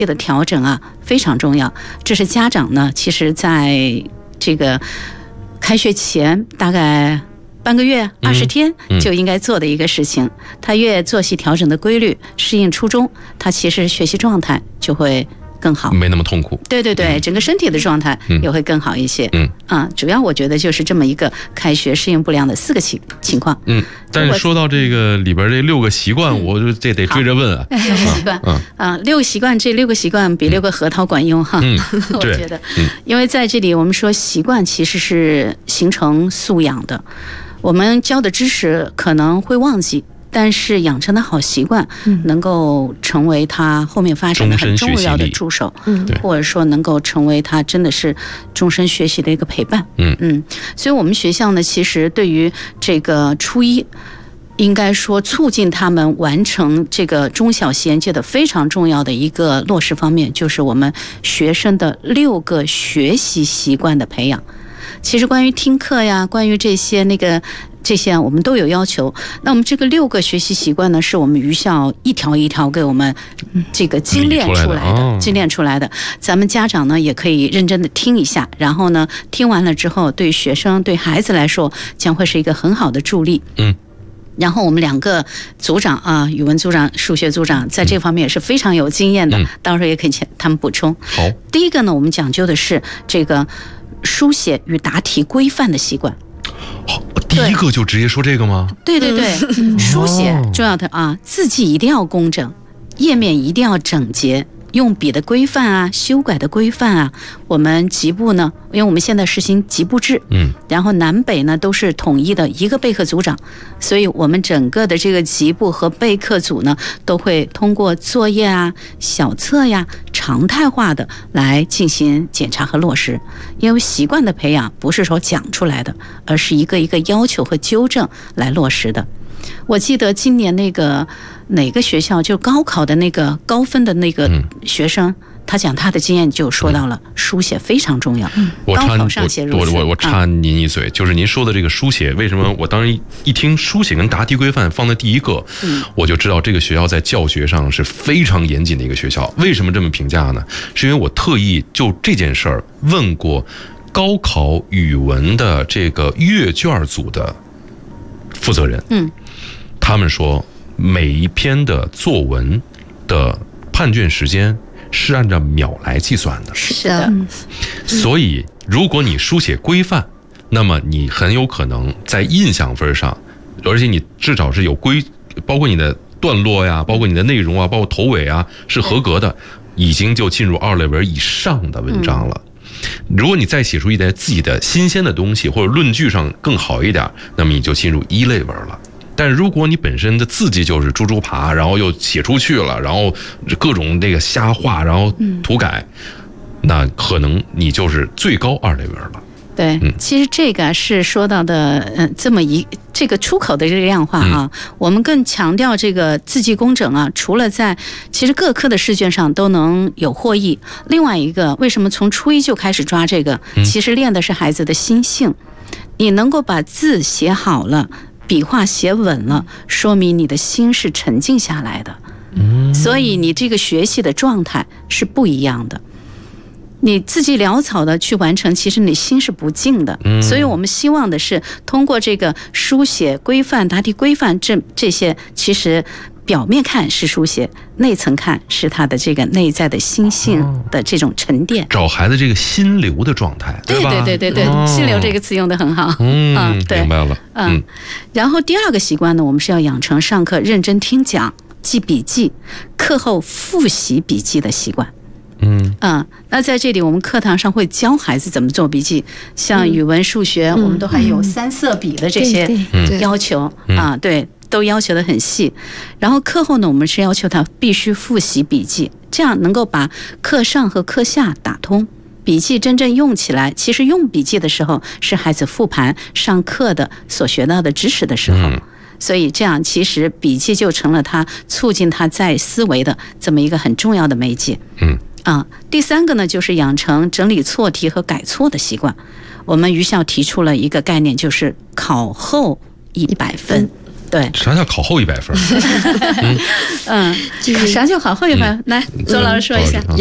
的调整啊非常重要。这是家长呢，其实在这个开学前大概半个月、20天就应该做的一个事情。他越作息调整的规律，适应初中，他其实学习状态就会更好， 没那么痛苦。 对对对，整个身体的状态也会更好一些。主要我觉得就是这么一个开学适应不良的4个情况。 但是说到这个里边这6个习惯，我就这得追着问啊。 6个习惯，6个习惯，这6个习惯比6个核桃管用哈。我觉得，因为在这里我们说习惯其实是形成素养的，我们教的知识可能会忘记。但是养成的好习惯，能够成为他后面发展的很重要的助手，或者说能够成为他真的是终身学习的一个陪伴。所以我们学校呢，其实对于这个初一，应该说促进他们完成这个中小衔接的非常重要的一个落实方面，就是我们学生的6个学习习惯的培养。其实关于听课呀，关于这些我们都有要求。那我们这个6个学习习惯呢，是我们余校一条一条给我们这个精炼出来的。咱们家长呢也可以认真的听一下，然后呢听完了之后，对学生对孩子来说将会是一个很好的助力。然后我们2个组长啊，语文组长、数学组长，在这方面也是非常有经验的，到时候也可以请他们补充。 好， 第一个呢，我们讲究的是这个书写与答题规范的习惯。 第一个就直接说这个吗？ 对对对，书写重要的啊，字迹一定要工整，页面一定要整洁，用笔的规范啊，修改的规范啊。我们级部呢，因为我们现在实行级部制，然后南北呢都是统一的一个备课组长，所以我们整个的这个级部和备课组呢，都会通过作业啊、小册呀，常态化的来进行检查和落实。因为习惯的培养不是说讲出来的，而是一个一个要求和纠正来落实的。我记得今年那个哪个学校就高考的那个高分的那个学生，他讲他的经验就说到了书写非常重要。高考上写如此。 我插您一嘴，就是您说的这个书写，为什么我当时一听书写跟答题规范放在第一个，我就知道这个学校在教学上是非常严谨的一个学校。为什么这么评价呢？是因为我特意就这件事儿问过高考语文的这个阅卷组的负责人，他们说每一篇的作文的判卷时间是按照秒来计算的。 是的， 所以如果你书写规范，那么你很有可能在印象分上，而且你至少是有包括你的段落呀，包括你的内容啊，包括头尾啊是合格的，已经就进入2类文以上的文章了。如果你再写出一点自己的新鲜的东西，或者论据上更好一点，那么你就进入1类文了。但如果你本身的字迹就是猪猪爬，然后又写出去了，然后各种这个瞎画，然后涂改，那可能你就是最高2类文了。 对，其实这个是说到的，这个出口的这个量化啊，我们更强调这个字迹工整啊。除了在其实各科的试卷上都能有获益，另外一个为什么从初一就开始抓这个？其实练的是孩子的心性，你能够把字写好了，笔画写稳了，说明你的心是沉静下来的。所以你这个学习的状态是不一样的。你自己潦草的去完成，其实你心是不静的。所以我们希望的是通过这个书写规范、答题规范这些，其实表面看是书写，内层看是他的这个内在的心性的这种沉淀， 找孩子这个心流的状态，对吧？ 对，心流这个词用得很好。对， 明白了。 然后第2个习惯呢，我们是要养成上课认真听讲、记笔记、课后复习笔记的习惯。那在这里我们课堂上会教孩子怎么做笔记，像语文、数学，我们都还有3色笔的这些要求啊，对，都要求得很细。然后课后呢，我们是要求他必须复习笔记，这样能够把课上和课下打通。笔记真正用起来，其实用笔记的时候是孩子复盘上课的所学到的知识的时候。所以这样其实笔记就成了他促进他在思维的这么一个很重要的媒介。第3个呢，就是养成整理错题和改错的习惯。我们余校提出了一个概念，就是考后100分。 对， 啥叫考后100分？ 啥叫考后100分？来，邹老师说一下。